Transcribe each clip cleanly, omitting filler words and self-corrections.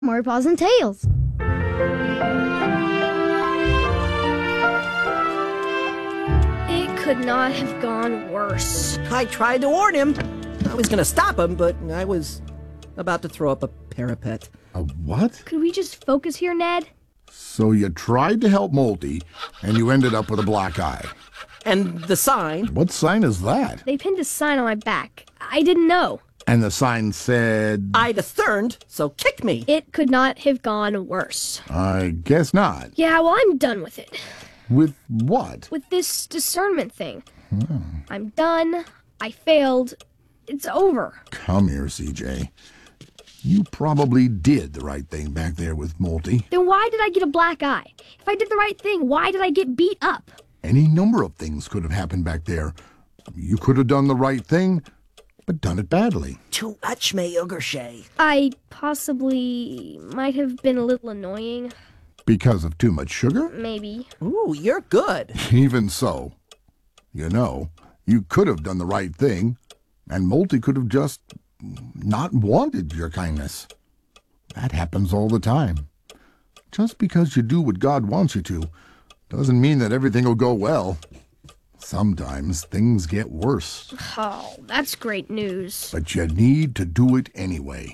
More Paws and Tails. It could not have gone worse. I tried to warn him. I was going to stop him, but I was about to throw up a parapet. A what? Could we just focus here, Ned? So you tried to help Molty, and you ended up with a black eye. And the sign. What sign is that? They pinned a sign on my back. I didn't know. And the sign said... I discerned, so kick me. It could not have gone worse. I guess not. Yeah, well, I'm done with it. With what? With this discernment thing. I'm done. I failed. It's over. Come here, CJ. You probably did the right thing back there with Molty. Then why did I get a black eye? If I did the right thing, why did I get beat up? Any number of things could have happened back there. You could have done the right thing, but done it badly. Too much, Mayogreshay. I possibly might have been a little annoying. Because of too much sugar? Maybe. Ooh, you're good. Even so. You know, you could have done the right thing, and Molty could have just not wanted your kindness. That happens all the time. Just because you do what God wants you to doesn't mean that everything will go well. Sometimes things get worse. Oh, that's great news. But you need to do it anyway.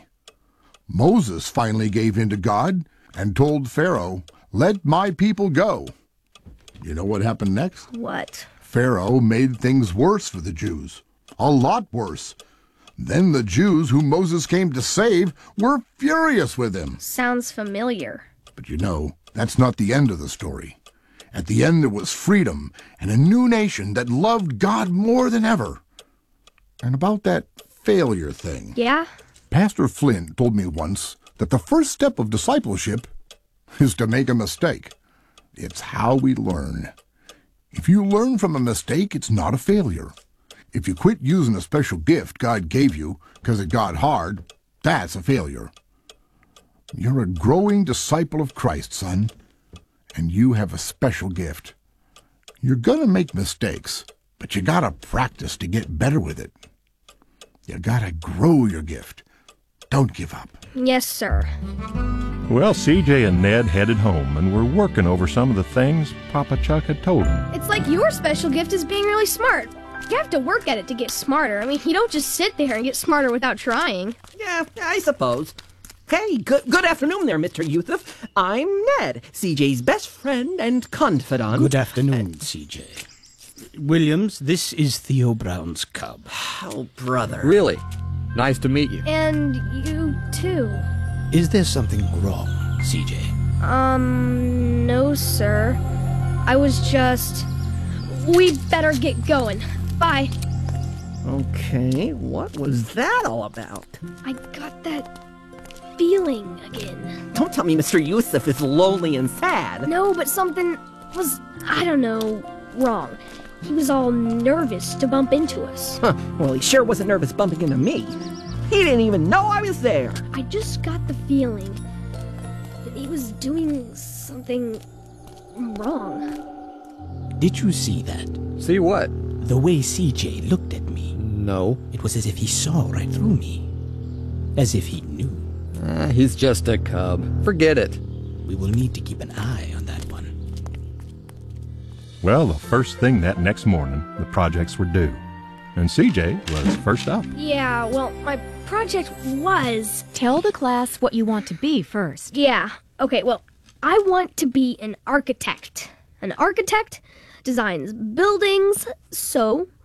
Moses finally gave in to God and told Pharaoh, "Let my people go." You know what happened next? What? Pharaoh made things worse for the Jews. A lot worse. Then the Jews whom Moses came to save were furious with him. Sounds familiar. But you know, that's not the end of the story. At the end there was freedom and a new nation that loved God more than ever. And about that failure thing. Yeah? Pastor Flint told me once that the first step of discipleship is to make a mistake. It's how we learn. If you learn from a mistake, it's not a failure. If you quit using a special gift God gave you because it got hard, that's a failure. You're a growing disciple of Christ, son, and you have a special gift. You're going to make mistakes, but you got to practice to get better with it. You got to grow your gift. Don't give up. Yes, sir. Well, CJ and Ned headed home and were working over some of the things Papa Chuck had told them. It's like your special gift is being really smart. You have to work at it to get smarter. I mean, you don't just sit there and get smarter without trying. Yeah, I suppose. Hey, good afternoon there, Mr. Youssef. I'm Ned, CJ's best friend and confidant. Good afternoon, CJ. Williams, this is Theo Brown's cub. Oh, brother. Really? Nice to meet you. And you, too. Is there something wrong, CJ? No, sir. I was just... We better get going. Bye. Okay, what was that all about? I got that feeling again. Don't tell me Mr. Youssef is lonely and sad. No, but something was, I don't know, wrong. He was all nervous to bump into us. Huh, well, he sure wasn't nervous bumping into me. He didn't even know I was there. I just got the feeling that he was doing something wrong. Did you see that? See what? The way CJ looked at me. No. It was as if he saw right through me. As if he knew. He's just a cub. Forget it. We will need to keep an eye on that one. Well, the first thing that next morning, the projects were due. And CJ was first up. Yeah, well, my project was... Tell the class what you want to be first. Yeah, okay, well, I want to be an architect. An architect designs buildings, so